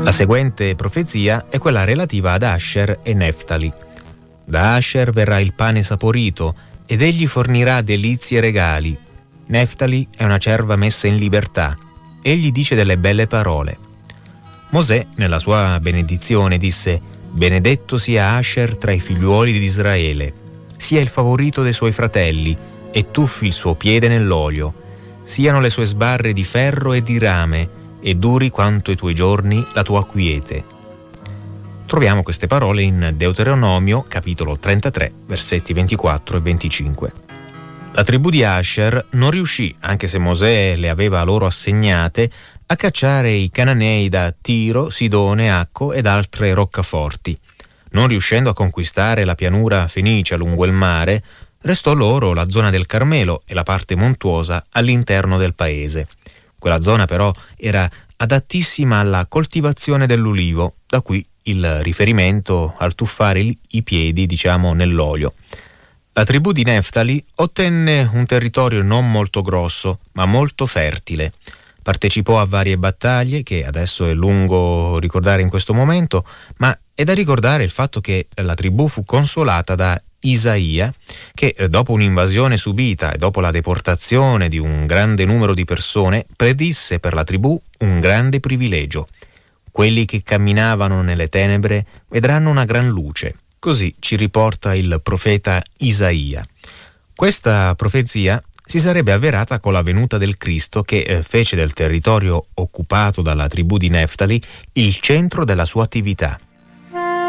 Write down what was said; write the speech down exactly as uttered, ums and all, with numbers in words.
La seguente profezia è quella relativa ad Asher e Neftali. Da Asher verrà il pane saporito, ed egli fornirà delizie e regali. Neftali è una cerva messa in libertà. Egli dice delle belle parole. Mosè, nella sua benedizione, disse: «Benedetto sia Asher tra i figliuoli di Israele, sia il favorito dei suoi fratelli, e tuffi il suo piede nell'olio. Siano le sue sbarre di ferro e di rame, e duri quanto i tuoi giorni la tua quiete». Troviamo queste parole in Deuteronomio, capitolo trentatré, versetti ventiquattro e venticinque. La tribù di Asher non riuscì, anche se Mosè le aveva loro assegnate, a cacciare i cananei da Tiro, Sidone, Acco ed altre roccaforti. Non riuscendo a conquistare la pianura fenicia lungo il mare, restò loro la zona del Carmelo e la parte montuosa all'interno del paese. Quella zona però era adattissima alla coltivazione dell'ulivo, da qui il riferimento al tuffare i piedi, diciamo, nell'olio. La tribù di Neftali ottenne un territorio non molto grosso, ma molto fertile. Partecipò a varie battaglie, che adesso è lungo ricordare in questo momento, ma è da ricordare il fatto che la tribù fu consolata da Isaia, che dopo un'invasione subita e dopo la deportazione di un grande numero di persone, predisse per la tribù un grande privilegio. Quelli che camminavano nelle tenebre vedranno una gran luce. Così ci riporta il profeta Isaia. Questa profezia si sarebbe avverata con la venuta del Cristo, che eh, fece del territorio occupato dalla tribù di Neftali il centro della sua attività.